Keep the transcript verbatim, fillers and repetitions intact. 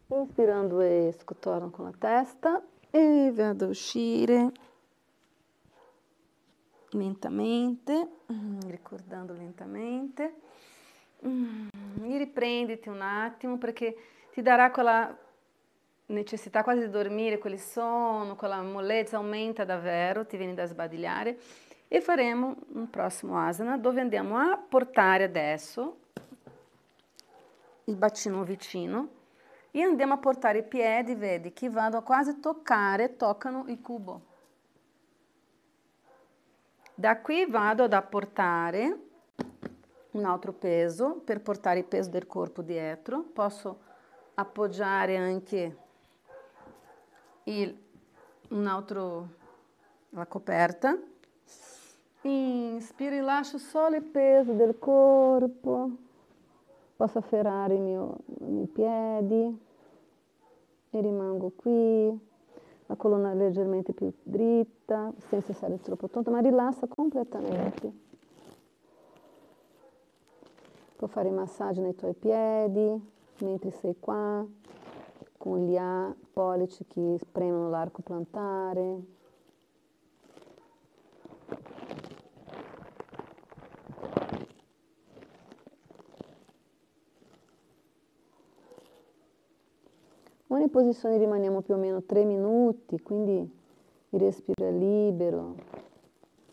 Inspirando esco, torno con la testa e vado a uscire lentamente, ricordando lentamente. E riprenditi un attimo perché ti darà quella necessità quasi di dormire, quel sonno, quella mollezza aumenta davvero, ti viene da sbadigliare. E faremo un prossimo asana dove andiamo a portare adesso il bacino vicino e andiamo a portare i piedi, vedi, che vanno a quasi toccare, toccano il cubo. Da qui vado ad apportare un altro peso per portare il peso del corpo dietro. Posso appoggiare anche il, un altro, la coperta. Inspiro e lascio solo il peso del corpo. Posso afferrare i miei, i miei piedi e rimango qui. La colonna leggermente più dritta, senza essere troppo tonta, ma rilassa completamente. Puoi fare massaggio nei tuoi piedi, mentre sei qua, con gli pollici che premono l'arco plantare. Ogni posizione rimaniamo più o meno tre minuti, quindi il respiro è libero.